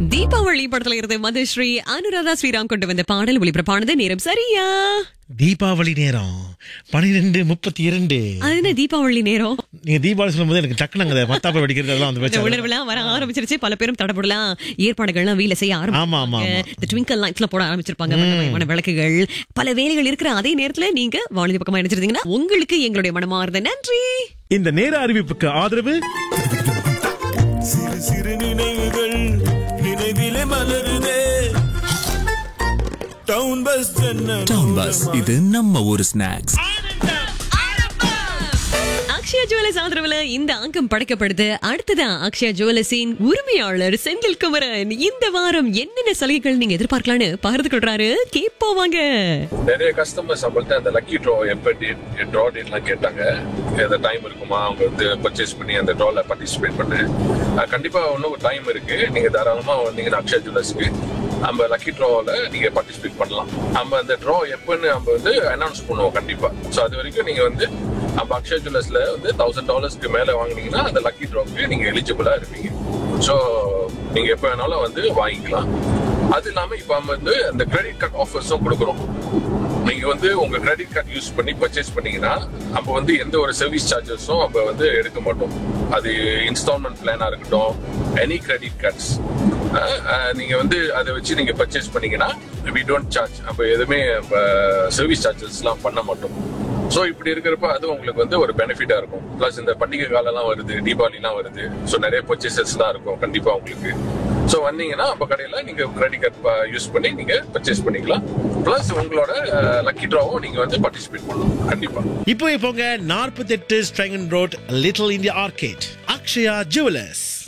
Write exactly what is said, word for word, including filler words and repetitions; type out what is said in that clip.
தீபாவளி படத்துல இருந்து மதுஸ்ரீ அனுராதா ஸ்ரீராம் கொண்டு வந்த பாடல் ஒளிபரப்பானது. நேரம் சரியா தீபாவளி நேரம் பனிரெண்டு முப்பத்தி இரண்டு. அது என்ன தீபாவளி நேரம்? நீங்க தீபாவளி சொல்லும் போது எனக்கு டக்குனு மத்தாப்பு வெடிக்கிறது அதெல்லாம் வந்து பிரச்சனை. உணர்வுலாம் வர ஆரம்பிச்சிருச்சு. பல பேரும் தடப்படலாம், ஏற்பாடுகள்லாம் வீல செய்ய ஆமா, ஆமா, ஆரம்பிச்சு ட்விங்கிள் லைட்ஸ்ல போட ஆரம்பிச்சிருப்பாங்க. வண்ணமயமான விளக்குகள், பல வேலைகள் இருக்கிற அதே நேரத்துல நீங்க வானிலை பக்கமா நினைச்சிருந்தீங்கன்னா உங்களுக்கு எங்களுடைய மனமார்ந்த நன்றி. இந்த நேர அறிவிப்புக்கு ஆதரவு சிறு சிறு நினைவுகள் நினைவிலே மலருதே. டவுன் பஸ் டவுன் பஸ், இது நம்ம ஊரு ஸ்நாக்ஸ். அக்ஷயா ஜுவல்லர்ஸ் ஆதரவுல இந்த அங்கம் படைக்கப்படுது. அடுத்ததான் அக்ஷயா ஜுவல்லர்ஸின் உரிமையாளர் செந்தில் குமரன் இந்த வாரம் என்னென்ன சலுகைகள் நீங்க எதிர்பார்க்கலாம்னு பகிர்ந்து கொள்றாரு. கேட்போவாங்க. நிறைய கஸ்டமர்ஸ் நம்மள்ட்ட அந்த லக்கி ட்ரா எப்ப டேட் ட்ரா டேட்லாம் கேட்டாங்க. எந்த டைம் இருக்குமா அவங்க வந்து பர்ச்சேஸ் பண்ணி அந்த ட்ரால பார்ட்டிசிபேட் பண்ணு. கண்டிப்பா இன்னும் டைம் இருக்கு. நீங்க தாராளமா வந்தீங்கன்னா அக்ஷயா ஜுவல்லர்ஸ்க்கு நம்ம லக்கி ட்ராவில் நீங்க பார்ட்டிசிபேட் பண்ணலாம். நம்ம அந்த ட்ரா எப்பன்னு நம்ம வந்து அனௌன்ஸ் பண்ணுவோம் கண்டிப்பா. ஸோ அது வரைக்கும் நீங்க வந்து நம்ம அக்ஷயா ஜுவல்லர்ஸ்ல வந்து தௌசண்ட் டாலர்ஸ்க்கு மேல வாங்கினீங்கன்னா அந்த லக்கி ட்ராக்கு நீங்க எலிஜிபிளா இருப்பீங்க. ஸோ நீங்க எப்ப வேணாலும் வந்து வாங்கிக்கலாம். அது இல்லாம இப்ப நம்ம வந்து அந்த கிரெடிட் கார்டு ஆஃபர்ஸும் கொடுக்குறோம். நீங்க வந்து உங்க கிரெடிட் கார்டு யூஸ் பண்ணி பர்ச்சேஸ் பண்ணீங்கன்னா அப்ப வந்து எந்த ஒரு சர்வீஸ் சார்ஜஸும் அப்ப வந்து எடுக்க மாட்டோம். அது இன்ஸ்டால்மெண்ட் பிளானா இருக்கட்டும், எனி கிரெடிட் கார்ட்ஸ் நீங்க வந்து அதை வச்சு நீங்க பர்ச்சேஸ் பண்ணீங்கன்னா வி டோன்ட் சார்ஜ். அப்ப எதுவுமே சர்வீஸ் சார்ஜஸ் எல்லாம் பண்ண மாட்டோம். ஸோ இப்படி இருக்கிறப்ப அது உங்களுக்கு வந்து ஒரு பெனிஃபிட்டா இருக்கும். பிளஸ் இந்த பண்டிகை காலம்லாம் வருது, தீபாவளிலாம் வருது. ஸோ நிறைய பர்ச்சேசஸ் தான் இருக்கும் கண்டிப்பா உங்களுக்கு. ஸோ வந்தீங்கன்னா அப்ப கடையில நீங்க கிரெடிட் கார்டு யூஸ் பண்ணி நீங்க பர்ச்சேஸ் பண்ணிக்கலாம். பிளஸ் உங்களோட லக்கி ட்ராவும் நீங்க வந்து பார்ட்டிசிபேட் பண்ணலாம் கண்டிப்பா. இப்போ போங்க நாற்பத்தி எட்டு ஸ்ட்ரைகன் road, little India arcade, Akshaya jewellers.